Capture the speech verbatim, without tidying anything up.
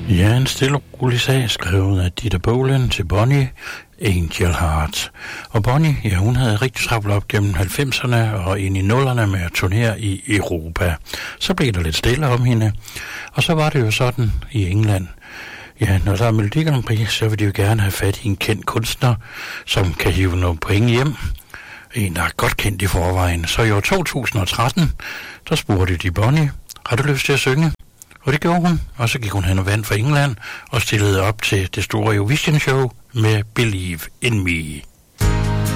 Ja, en stille og rolig sag skrevet af Dieter Bohlen til Bonnie, Angel Heart. Og Bonnie, ja, hun havde rigtig travlt op gennem halvfemserne og ind i nullerne med at turnere i Europa. Så blev der lidt stille om hende. Og så var det jo sådan i England. Ja, når der er Melodi Grand Prix, så vil de jo gerne have fat i en kendt kunstner, som kan hive nogle point hjem. En, der er godt kendt i forvejen. Så i år to tusind og tretten, der spurgte de Bonnie, har du lyst til at synge? Og det gjorde hun, og så gik hun hen og vandt for England og stillede op til det store Eurovision Show med Believe in Me.